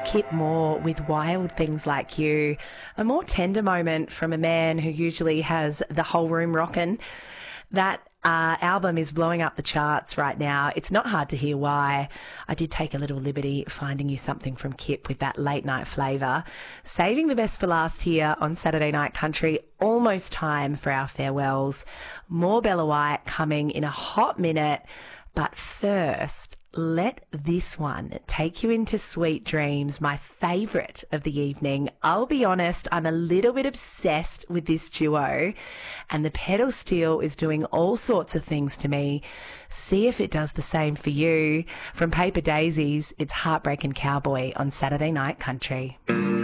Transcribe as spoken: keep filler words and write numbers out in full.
Kip Moore with Wild Things Like You. A more tender moment from a man who usually has the whole room rocking. That uh, album is blowing up the charts right now. It's not hard to hear why. I did take a little liberty finding you something from Kip with that late night flavour. Saving the best for last here on Saturday Night Country. Almost time for our farewells. More Bella White coming in a hot minute. But first, let this one take you into Sweet Dreams, my favourite of the evening. I'll be honest, I'm a little bit obsessed with this duo, and the pedal steel is doing all sorts of things to me. See if it does the same for you. From Paper Daisies, it's Heartbreaking Cowboy on Saturday Night Country.